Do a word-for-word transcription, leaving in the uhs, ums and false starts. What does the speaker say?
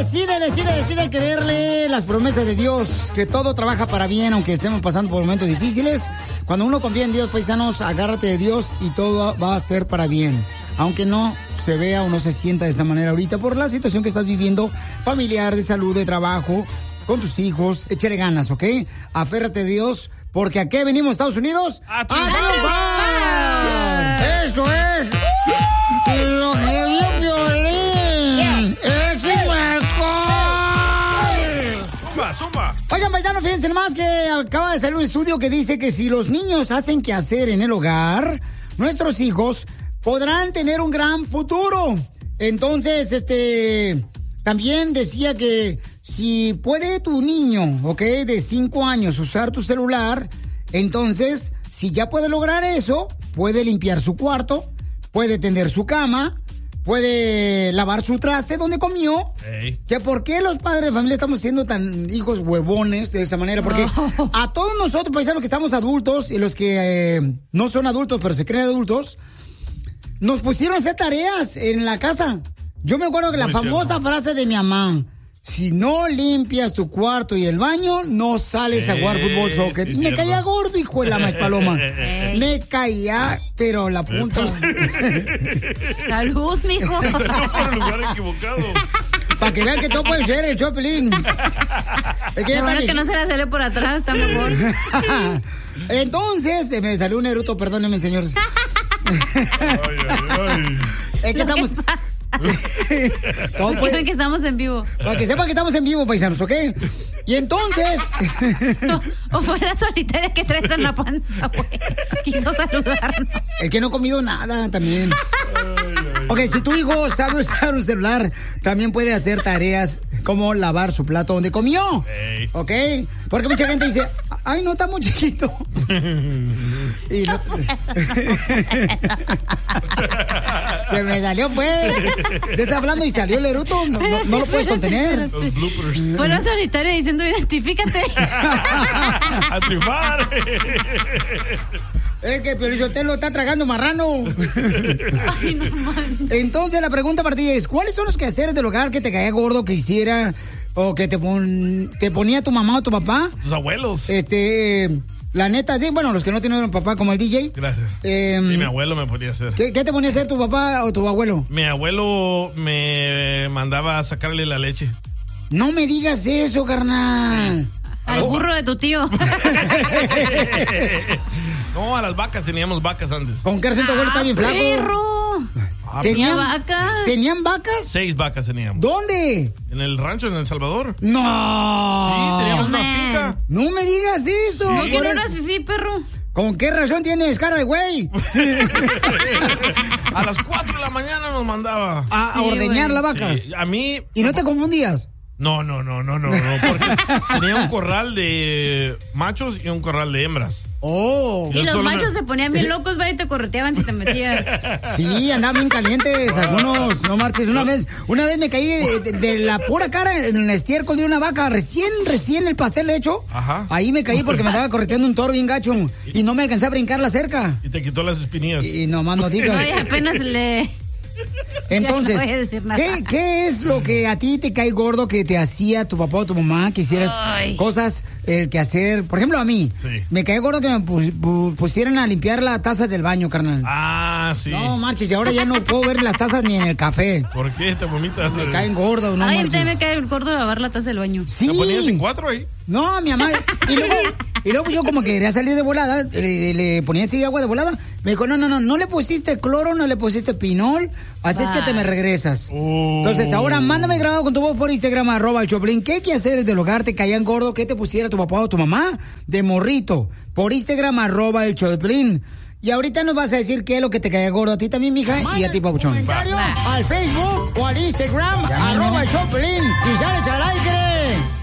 decide, decide, decide creerle las promesas de Dios, que todo trabaja para bien, aunque estemos pasando por momentos difíciles. Cuando uno confía en Dios, paisanos, agárrate de Dios y todo va a ser para bien. Aunque no se vea o no se sienta de esa manera ahorita por la situación que estás viviendo, familiar, de salud, de trabajo, con tus hijos, échale ganas, ¿ok? Aférrate a Dios, porque ¿a qué venimos, Estados Unidos? ¡A triunfar! ¡Esto es lo que vio Piolín! ¡Échame alcohol! ¡Suma, suma! Oigan, paisanos, fíjense más que acaba de salir un estudio que dice que si los niños hacen qué hacer en el hogar, nuestros hijos podrán tener un gran futuro. Entonces, este... también decía que si puede tu niño, ¿ok?, de cinco años usar tu celular, entonces, si ya puede lograr eso, puede limpiar su cuarto, puede tender su cama, puede lavar su traste donde comió. Hey. Que ¿por qué los padres de familia estamos siendo tan hijos huevones de esa manera? Porque oh. a todos nosotros, paisanos, que estamos adultos y los que eh, no son adultos, pero se creen adultos, nos pusieron a hacer tareas en la casa. Yo me acuerdo que la famosa frase de mi mamá: si no limpias tu cuarto y el baño, no sales eh, a jugar fútbol, soccer. Sí, y me cierto. Caía gordo, hijo de la maíz paloma. Eh. Me caía, pero la punta. Salud, mijo. Se fue por el lugar equivocado. Para que vean que todo puede ser el Chopelín. Es que, ya bueno que no se la sale por atrás, está mejor. Entonces, se me salió un eruto, perdónenme, señores. Ay, ay, ay. Es que estamos. Todo puede... que estamos en vivo. Para que sepan que estamos en vivo, paisanos, ¿ok? Y entonces. No, o fue la solitaria que traes en la panza, güey. Quiso saludarnos. Es que no he comido nada también. Ok, si tu hijo sabe usar un celular, también puede hacer tareas como lavar su plato donde comió. Hey. ¿Ok? Porque mucha gente dice: ay, no, está muy chiquito. Y no... Se me salió, pues. Estás hablando y salió el eruto. No, no, no lo puedes contener. Los bloopers. Fue la solitaria diciendo: identifícate. A triunfar. Es que Piolín lo está tragando marrano. Ay, no, man. Entonces la pregunta para ti es: ¿cuáles son los quehaceres del hogar que te caía gordo que hiciera o que te, pon, te ponía tu mamá o tu papá? Tus abuelos. Este, la neta, sí, bueno, los que no tienen un papá como el D J. Gracias. Eh, sí, mi abuelo me ponía a hacer. ¿Qué, ¿Qué te ponía a hacer tu papá o tu abuelo? Mi abuelo me mandaba a sacarle la leche. No me digas eso, carnal. Al burro de tu tío. No, a las vacas, teníamos vacas antes. ¿Con qué razón tu abuelo está bien flaco? Perro. Ah, ¿Tenía vacas? ¿Tenían vacas? Seis vacas teníamos. ¿Dónde? En el rancho, en El Salvador. ¡No! Sí, teníamos una finca. No me digas eso. No quiero unas fifí, perro. ¿Con qué razón tienes cara de güey? A las cuatro de la mañana nos mandaba. A, sí, a ordeñar las vacas. Sí, a mí. ¿Y no te confundías? No, no, no, no, no, no, porque tenía un corral de machos y un corral de hembras. Oh. Y los machos me... se ponían bien locos, ¿vale? Y te correteaban si te metías. Sí, andaban bien calientes algunos, no marches. Una vez, una vez me caí de, de, de la pura cara en el estiércol de una vaca, recién, recién el pastel hecho. Ajá. Ahí me caí porque me estaba correteando un toro bien gacho y no me alcancé a brincar la cerca. Y te quitó las espinillas. Y, y nomás no digas. No, y apenas le... Entonces, no voy a decir nada. ¿qué, ¿qué es lo que a ti te cae gordo que te hacía tu papá o tu mamá? Que hicieras Ay. cosas eh, que hacer. Por ejemplo, a mí, sí. me cae gordo que me pus, pu, pusieran a limpiar la taza del baño, carnal. Ah, sí. No, marches, y ahora ya no puedo ver las tazas ni en el café. ¿Por qué te vomitas? Me caen gordos, no Ay, marches. Ay, me cae gordo lavar la taza del baño. Sí. ¿Te ponías en cuatro ahí? No, mi mamá. Y luego, y luego yo como que quería salir de volada, le, le ponía así agua de volada. Me dijo, no, no, no, no le pusiste cloro, no le pusiste pinol, así Bye. es que te me regresas. Oh. Entonces ahora mándame grabado con tu voz por Instagram, arroba el Choplin. ¿Qué quehaceres del hogar te caían gordo que te pusiera tu papá o tu mamá de morrito? Por Instagram, arroba el Choplin. Y ahorita nos vas a decir qué es lo que te caía gordo a ti también, mija, Manda y a ti, papuchón. Comentario al Facebook o al Instagram, arroba el Choplin. Y sales al aire.